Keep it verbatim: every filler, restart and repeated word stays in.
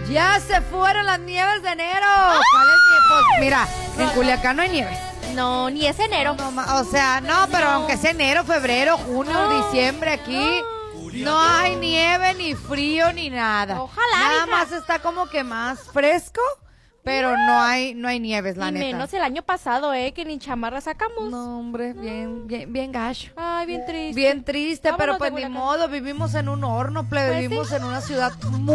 Ya se fueron las nieves de enero. ¿Cuál es nie- Pues mira, en Culiacán no hay nieves. No, ni es enero. No, ma- o sea, no, pero No. aunque sea enero, febrero, junio, No. diciembre, aquí no hay nieve, ni frío, ni nada. Ojalá, Nada hija. más está como que más fresco, pero no hay, no hay nieves, la Y neta. menos el año pasado, ¿eh? Que ni chamarra sacamos. No, hombre, bien, bien, bien gacho. Ay, bien triste. Bien triste, Vámonos pero de pues ni Culiacán. modo, vivimos en un horno, plebe, Pues sí. vivimos en una ciudad muy